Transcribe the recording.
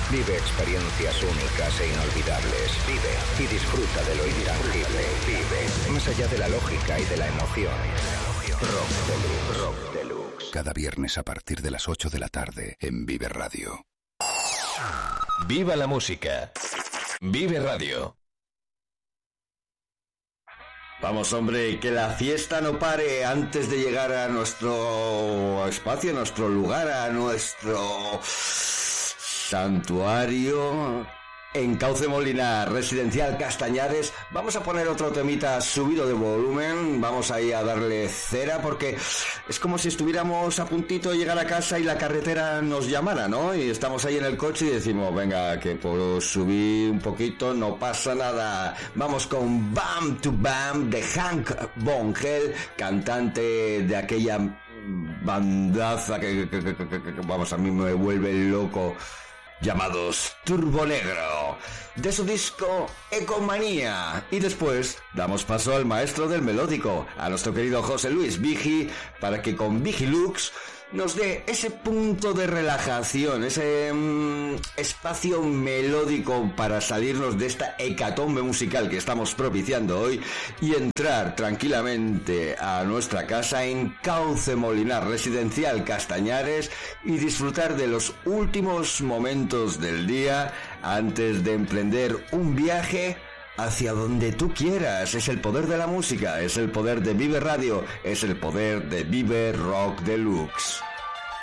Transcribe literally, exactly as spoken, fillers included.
Vive experiencias únicas e inolvidables. Vive y disfruta de lo intangible. Vive más allá de la lógica y de la emoción. Rock Deluxe. Rock Deluxe. Cada viernes a partir de las ocho de la tarde en Vive Radio. Viva la música. Vive Radio. Vamos, hombre, que la fiesta no pare antes de llegar a nuestro espacio, a nuestro lugar, a nuestro santuario en Cauce Molinar, Residencial Castañares. Vamos a poner otro temita subido de volumen, vamos ahí a darle cera, porque es como si estuviéramos a puntito de llegar a casa y la carretera nos llamara, ¿no? Y estamos ahí en el coche y decimos, venga, que por subir un poquito no pasa nada. Vamos con Bam to Bam de Hank Bongel, cantante de aquella bandaza que, que, que, que, que, que vamos, a mí me vuelve loco, llamados Turbo Negro, de su disco Ecomanía. Y después damos paso al maestro del melódico, a nuestro querido José Luis Vigi, para que con Vigilux nos dé ese punto de relajación, ese mmm, espacio melódico para salirnos de esta hecatombe musical que estamos propiciando hoy y entrar tranquilamente a nuestra casa en Cauce Molinar, Residencial Castañares, y disfrutar de los últimos momentos del día antes de emprender un viaje hacia donde tú quieras. Es el poder de la música, es el poder de Vive Radio, es el poder de Vive Rock Deluxe.